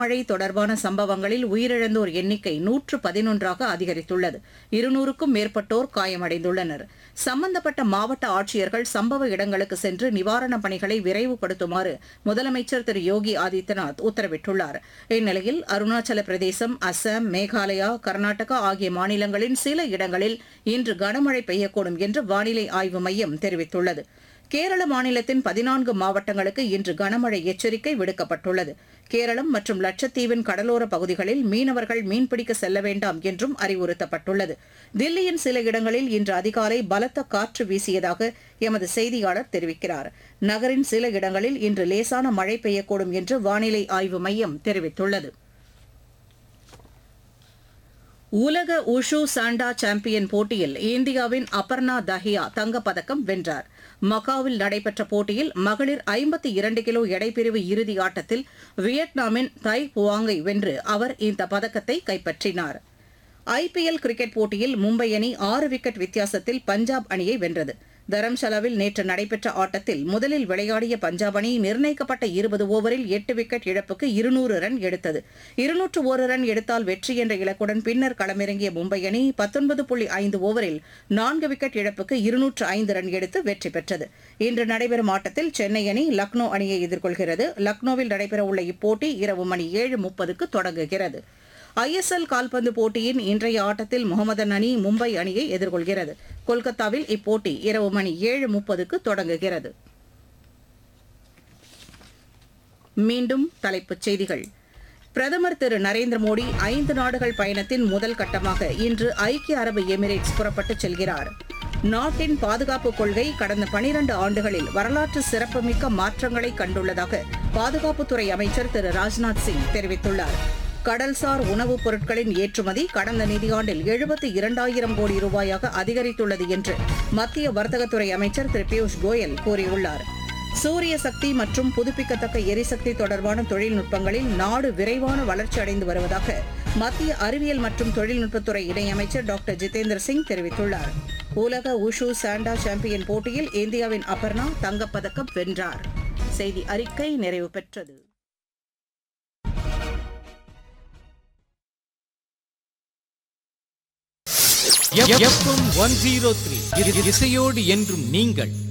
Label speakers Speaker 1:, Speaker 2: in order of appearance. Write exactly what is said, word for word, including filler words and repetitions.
Speaker 1: மழை தொடர்பான சம்பவங்களில் உயிரிழந்தோர் எண்ணிக்கை நூற்று பதினொன்றாக அதிகரித்துள்ளது. இருநூறுக்கும் மேற்பட்டோர் காயமடைந்துள்ளனர். சம்பந்தப்பட்ட மாவட்ட ஆட்சியர்கள் சம்பவ இடங்களுக்கு சென்று நிவாரணப் பணிகளை விரைவுபடுத்துமாறு முதலமைச்சர் திரு யோகி ஆதித்யநாத் உத்தரவிட்டுள்ளார். இந்நிலையில் அருணாச்சல பிரதேசம், அசாம், மேகாலயா, கர்நாடகா ஆகிய மாநிலங்களின் சில இடங்களில் இன்று கனமழை பெய்யக்கூடும் என்று வானிலை ஆய்வு மையம் தெரிவித்துள்ளது. கேரள மாநிலத்தின் பதினான்கு மாவட்டங்களுக்கு இன்று கனமழை எச்சரிக்கை விடுக்கப்பட்டுள்ளது. கேரளம் மற்றும் லட்சத்தீவின் கடலோர பகுதிகளில் மீனவர்கள் மீன்பிடிக்க செல்ல வேண்டாம் என்றும் அறிவுறுத்தப்பட்டுள்ளது. தில்லியின் சில இடங்களில் இன்று அதிகாலை பலத்த காற்று வீசியதாக எமது செய்தியாளர் தெரிவிக்கிறார். நகரின் சில இடங்களில் இன்று லேசான மழை பெய்யக்கூடும் என்று வானிலை ஆய்வு மையம் தெரிவித்துள்ளது. உலக உஷு சாண்டா சாம்பியன் போட்டியில் இந்தியாவின் அபர்ணா தஹியா தங்கப்பதக்கம் வென்றார். மகாவில் நடைபெற்ற போட்டியில் மகளிர் ஐம்பத்தி இரண்டு கிலோ எடைப்பிரிவு இறுதி ஆட்டத்தில் வியட்நாமின் தை புவாங்கை வென்று அவர் இந்த பதக்கத்தை கைப்பற்றினார். ஐபிஎல் கிரிக்கெட் போட்டியில் மும்பை அணி ஆறு விக்கெட் வித்தியாசத்தில் பஞ்சாப் அணியை வென்றது. தரம்சாலாவில் நேற்று நடைபெற்ற ஆட்டத்தில் முதலில் விளையாடிய பஞ்சாப் அணி நிர்ணயிக்கப்பட்ட இருபது ஓவரில் எட்டு விக்கெட் இழப்புக்கு இருநூறு ரன் எடுத்தது. இருநூற்று ஒரு ரன் எடுத்தால் வெற்றி என்ற இலக்குடன் பின்னர் களமிறங்கிய மும்பை அணி பத்தொன்பது புள்ளி ஐந்து ஓவரில் நான்கு விக்கெட் இழப்புக்கு இருநூற்று ஐந்து ரன் எடுத்து வெற்றி பெற்றது. இன்று நடைபெறும் ஆட்டத்தில் சென்னை அணி லக்னோ அணியை எதிர்கொள்கிறது. லக்னோவில் நடைபெறவுள்ள இப்போட்டி இரவு மணி ஏழு முப்பதுக்கு தொடங்குகிறது. ஐஎஸ்எல் கால்பந்து போட்டியின் இன்றைய ஆட்டத்தில் முகமதன் அணி மும்பை அணியை எதிர்கொள்கிறது. கொல்கத்தாவில் இப்போட்டி இரவு மணி ஏழு முப்பதுக்கு தொடங்குகிறது. மீண்டும் தலைப்புச் செய்திகள். பிரதமர் திரு நரேந்திர மோடி ஐந்து நாடுகள் பயணத்தின் முதல் கட்டமாக இன்று ஐக்கிய அரபு எமிரேட்ஸ் புறப்பட்டுச் செல்கிறார். நாட்டின் பாதுகாப்பு கொள்கை கடந்த பனிரண்டு ஆண்டுகளில் வரலாற்று சிறப்புமிக்க மாற்றங்களை கண்டுள்ளதாக பாதுகாப்புத்துறை அமைச்சர் திரு ராஜ்நாத் சிங் தெரிவித்துள்ளார். கடல்சார் உணவுப் பொருட்களின் ஏற்றுமதி கடந்த நிதியாண்டில் எழுபத்தி இரண்டாயிரம் கோடி ரூபாயாக அதிகரித்துள்ளது என்று மத்திய வர்த்தகத்துறை அமைச்சர் திரு பியூஷ் கோயல் கூறியுள்ளார். சூரிய சக்தி மற்றும் புதுப்பிக்கத்தக்க எரிசக்தி தொடர்பான தொழில்நுட்பங்களில் நாடு விரைவான வளர்ச்சி அடைந்து வருவதாக மத்திய அறிவியல் மற்றும் தொழில்நுட்பத்துறை இணையமைச்சர் டாக்டர் ஜிதேந்திர சிங் தெரிவித்துள்ளார். உலக உஷு சாண்டா சாம்பியன் போட்டியில் இந்தியாவின் அபர்ணா தங்கப்பதக்கம் வென்றார். செய்தி அறிக்கை நிறைவு பெற்றது.
Speaker 2: எஃப்எம் ஒன் ஜீரோ த்ரீ இசையோடு என்றும் நீங்கள்